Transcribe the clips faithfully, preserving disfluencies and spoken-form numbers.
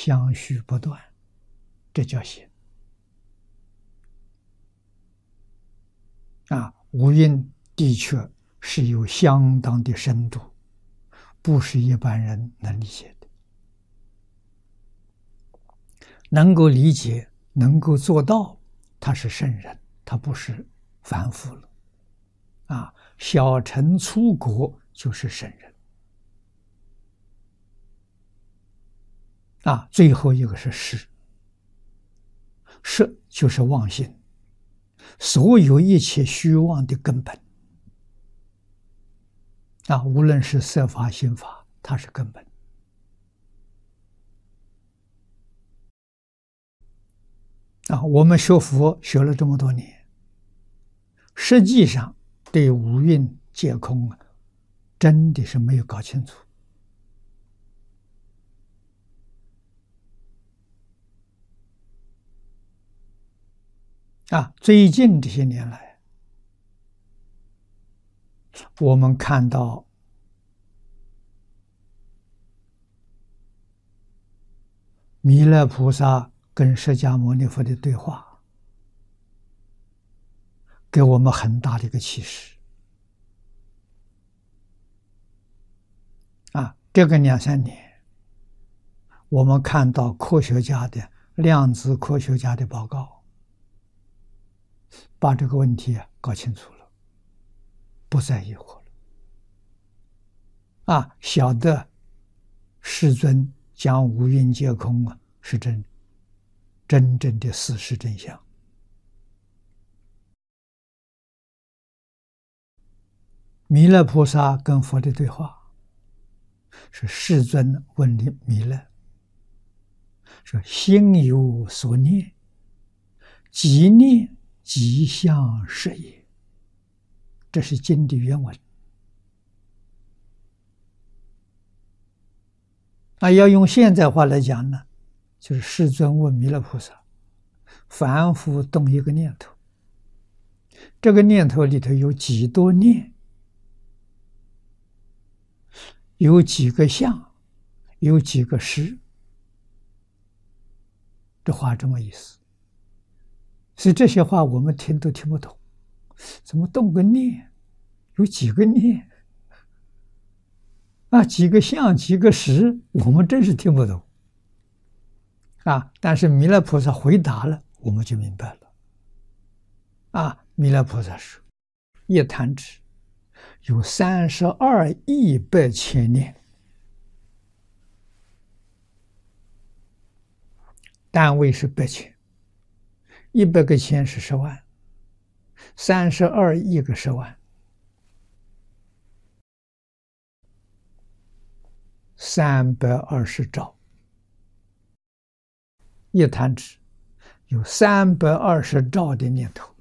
相续不断，这叫行。啊，五蕴的确是有相当的深度，不是一般人能理解的。能够理解，能够做到，他是圣人，他不是凡夫了。啊，小乘粗果就是圣人。啊，最后一个是识，识就是妄心，所有一切虚妄的根本。啊，无论是色法、心法，它是根本。啊，我们学佛学了这么多年，实际上对五蕴皆空啊，真的是没有搞清楚。啊，最近这些年来，我们看到弥勒菩萨跟释迦牟尼佛的对话，给我们很大的一个启示。啊，这个两三年，我们看到科学家的量子科学家的报告，把这个问题搞清楚了，不再疑惑了。啊，晓得世尊讲五蕴皆空啊，是真真正的事实真相。弥勒菩萨跟佛的对话，是世尊问的弥勒，说心有所念，即念即相是也。这是经的原文。啊，要用现在话来讲呢，就是世尊问弥勒菩萨，凡夫动一个念头，这个念头里头有几多念，有几个相，有几个识，这话这么意思。所以这些话我们听都听不懂，怎么动个念，有几个念啊，几个相，几个识，我们真是听不懂啊。但是弥勒菩萨回答了，我们就明白了。啊，弥勒菩萨说，一弹指有三十二亿百千念，单位是百千，一百个千是十万，三十二亿个十万，三百二十兆。一弹指有三百二十兆的念头。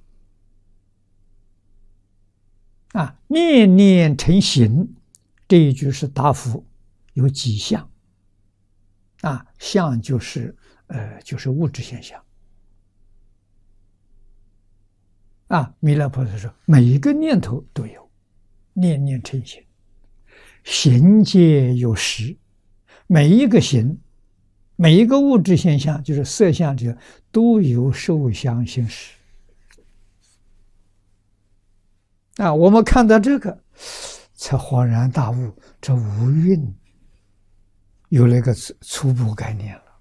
啊，念念成形，这一句是答复有几项。啊，相就是呃就是物质现象。啊，弥勒菩萨说，每一个念头都有，念念成形，形皆有识，每一个形，每一个物质现象，就是色相这都有受想行识。啊，我们看到这个，才恍然大悟，这五蕴有了一个初步概念了。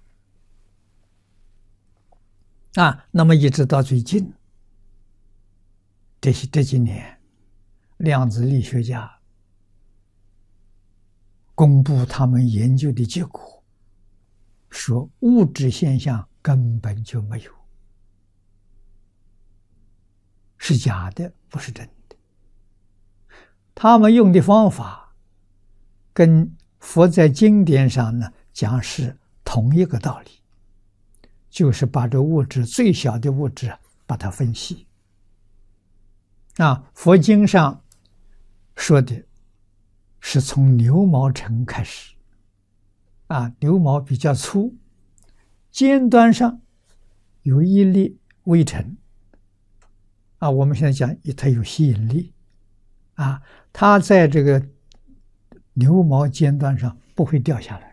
啊，那么一直到最近，这些这几年，量子力学家公布他们研究的结果，说物质现象根本就没有，是假的，不是真的。他们用的方法跟佛在经典上呢讲是同一个道理，就是把这物质最小的物质把它分析。啊，佛经上说的是从牛毛尘开始，啊，牛毛比较粗，尖端上有一粒微尘，啊，我们现在讲它有吸引力，啊，它在这个牛毛尖端上不会掉下来，